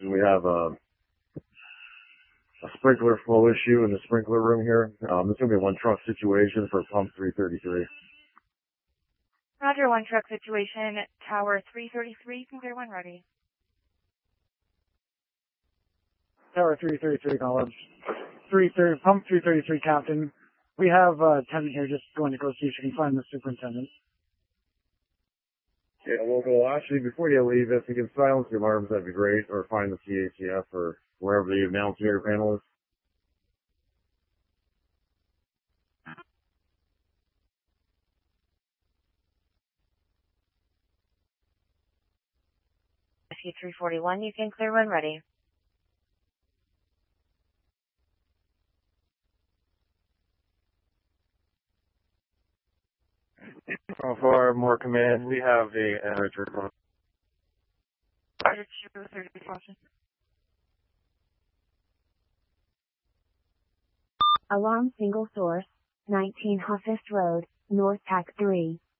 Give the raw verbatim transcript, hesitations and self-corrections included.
We have a, a sprinkler flow issue in the sprinkler room here. Um, it's going to be a one truck situation for pump three thirty-three. Roger, one truck situation, tower three thirty-three, can clear one ready. Tower three thirty-three, college. three thirty, pump three thirty-three, captain. We have a tenant here just going to go see if you can find the superintendent. Yeah, well, well, actually, before you leave, if you can silence the alarms, that'd be great, or find the C A T F or wherever the announcer panel is. Rescue three forty-one, you can clear one ready. For more command, we have a amateur phone. Roger, two thirty, caution. Alarm single source, nineteen Huffist Road, North Pack three.